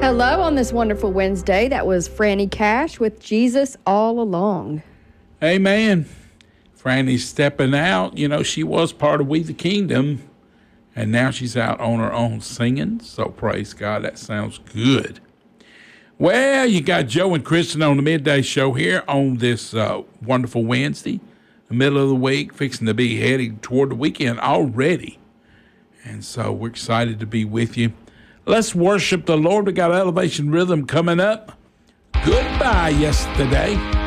Hello on this wonderful Wednesday. That was Franny Cash with Jesus All Along. Amen. Franny's stepping out. You know, she was part of We the Kingdom, and now she's out on her own singing. So praise God. That sounds good. Well, you got Joe and Kristen on the midday show here on this wonderful Wednesday, the middle of the week, fixing to be heading toward the weekend already. And so we're excited to be with you. Let's worship the Lord. We got Elevation Rhythm coming up. Goodbye yesterday.